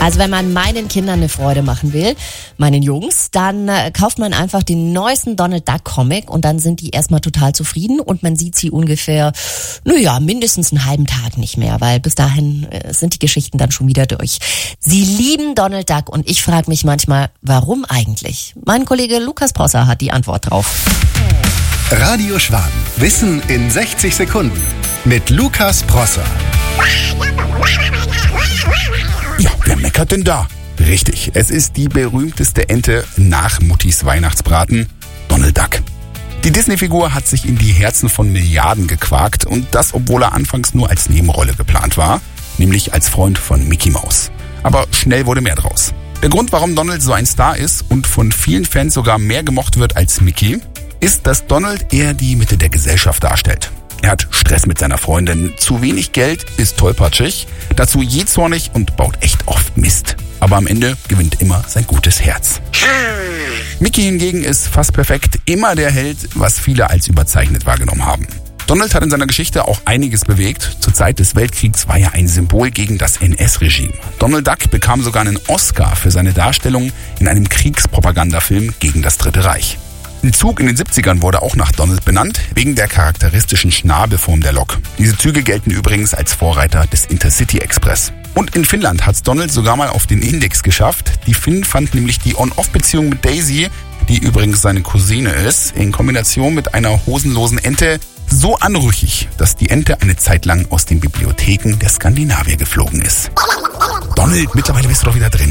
Also wenn man meinen Kindern eine Freude machen will, meinen Jungs, dann kauft man einfach den neuesten Donald Duck Comic und dann sind die erstmal total zufrieden und man sieht sie ungefähr, mindestens einen halben Tag nicht mehr, weil bis dahin sind die Geschichten dann schon wieder durch. Sie lieben Donald Duck und ich frage mich manchmal, warum eigentlich? Mein Kollege Lukas Prosser hat die Antwort drauf. Radio Schwaben. Wissen in 60 Sekunden. Mit Lukas Prosser. Ja, wer meckert denn da? Richtig, es ist die berühmteste Ente nach Muttis Weihnachtsbraten, Donald Duck. Die Disney-Figur hat sich in die Herzen von Milliarden gequakt und das, obwohl er anfangs nur als Nebenrolle geplant war, nämlich als Freund von Mickey Mouse. Aber schnell wurde mehr draus. Der Grund, warum Donald so ein Star ist und von vielen Fans sogar mehr gemocht wird als Mickey, ist, dass Donald eher die Mitte der Gesellschaft darstellt. Er hat Stress mit seiner Freundin, zu wenig Geld, ist tollpatschig, dazu jähzornig und baut echt oft Mist. Aber am Ende gewinnt immer sein gutes Herz. Mickey hingegen ist fast perfekt, immer der Held, was viele als überzeichnet wahrgenommen haben. Donald hat in seiner Geschichte auch einiges bewegt. Zur Zeit des Weltkriegs war er ein Symbol gegen das NS-Regime. Donald Duck bekam sogar einen Oscar für seine Darstellung in einem Kriegspropagandafilm gegen das Dritte Reich. Ein Zug in den 70ern wurde auch nach Donald benannt, wegen der charakteristischen Schnabelform der Lok. Diese Züge gelten übrigens als Vorreiter des Intercity Express. Und in Finnland hat's Donald sogar mal auf den Index geschafft. Die Finnen fanden nämlich die On-Off-Beziehung mit Daisy, die übrigens seine Cousine ist, in Kombination mit einer hosenlosen Ente so anrüchig, dass die Ente eine Zeit lang aus den Bibliotheken der Skandinavier geflogen ist. Donald, mittlerweile bist du doch wieder drin.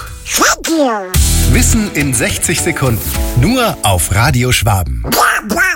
Wissen in 60 Sekunden. Nur auf Radio Schwaben.